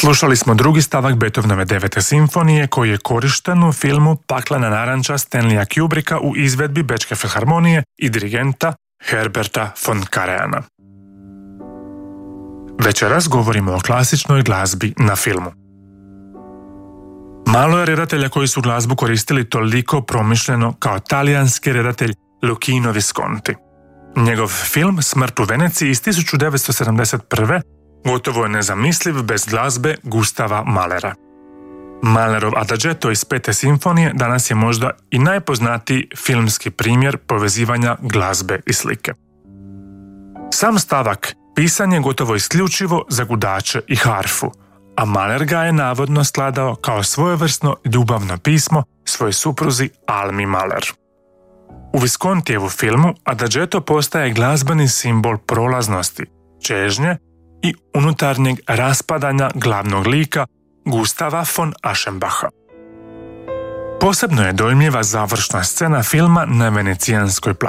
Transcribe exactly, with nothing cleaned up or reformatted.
Slušali smo drugi stavak Beethovenove devete simfonije koji je korišten u filmu Paklena naranča Stanleya Kubricka u izvedbi Bečke filharmonije i dirigenta Herberta von Karajan'a. Večeras govorimo o klasičnoj glazbi na filmu. Malo je redatelja koji su glazbu koristili toliko promišljeno kao talijanski redatelj Luchino Visconti. Njegov film Smrt u Veneciji iz tisuću devetsto sedamdeset prve gotovo je nezamisliv bez glazbe Gustava Mahlera. Mahlerov Adagetto iz pete simfonije danas je možda i najpoznatiji filmski primjer povezivanja glazbe i slike. Sam stavak pisan je gotovo isključivo za gudače i harfu, a Mahler ga je navodno skladao kao svojevrsno ljubavno pismo svojoj supruzi Almi Mahler. U Viscontijevu filmu Adagetto postaje glazbeni simbol prolaznosti, čežnje i unutarnjeg raspadanja glavnog lika Gustava von Aschenbacha. Posebno je dojmljiva završna scena filma na Venecijanskoj plaži.